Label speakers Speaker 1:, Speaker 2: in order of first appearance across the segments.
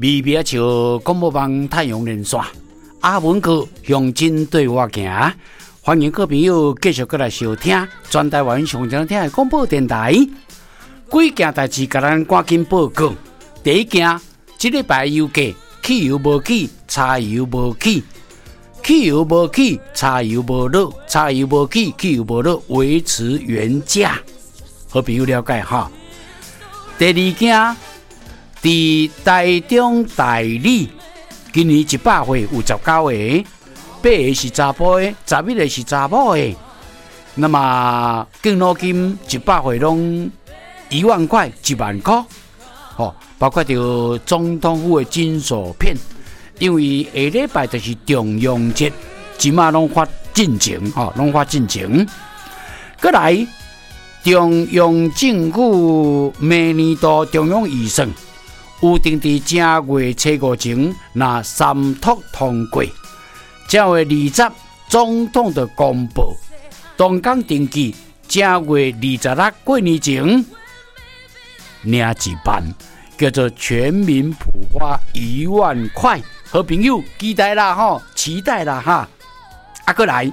Speaker 1: 微微笑广播网太阳连线，阿文哥向前对我行。欢迎各位朋友继续过来收听全台湾上常听的广播电台。几件代志，甲咱赶紧报告。第一件，这礼拜油价汽油无起，柴油无起，汽油无起，柴油无落，柴油无起，汽油无落，维持原价。好朋友了解哈。第二件，伫台中大理，今年100岁有19个。8个是查甫的，11个是查某的。那么敬老金100岁拢1万块、1万块，包括着总统府的金锁片，因为下礼拜就是重阳节，即马拢发进程，拢发进程。再来，中央政府明年度中央预算有定伫正月初5前，那三读通过。正月20，总统的公布，动工登记，正月26过年前领一办，叫做全民普发1万块。好朋友期待啦吼，期待啦哈！过来，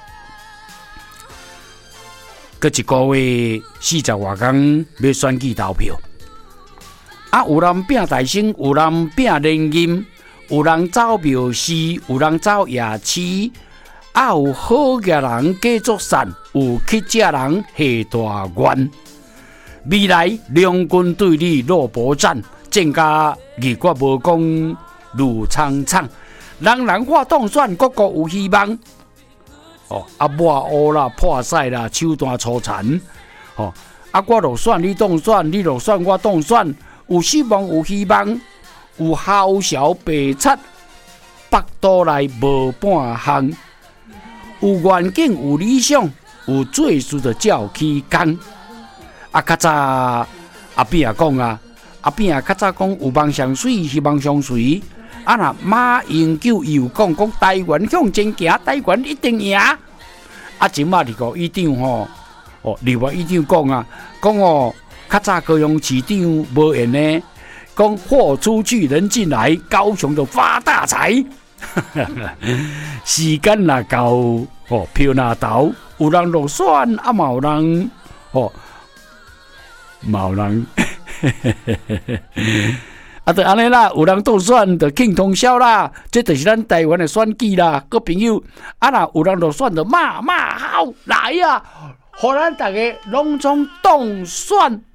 Speaker 1: 过一个月40外天要选举投票，有人拼大胜，有人拼连任。有人走庙寺，有人走夜市，有好嘅人继续散，有乞食人下大愿。未来两军对立肉搏战，增加二国无讲路苍苍，人人发动选，个个有希望。抹黑啦、破屎啦、手段粗残。我落选，你当选，你落选，我当选，有希望，有希望。有校小白贼，北岛内无半项；有愿景，有理想，有做事的照起工。较早阿扁讲阿扁较早讲有梦想水，希望相随。那马英九又讲台湾向前行，台湾一定赢。即马立国议长立法议长讲较早高雄市长无闲呢。讲货出去人进来，高雄就发大财。时间若到，票若投，有人落选，嘛有人，嘛有人，就安尼啦。有人当选就庆通宵啦，这就是咱台湾的选举啦。各朋友，若有人落选就骂好来啊，互咱大家拢总当选。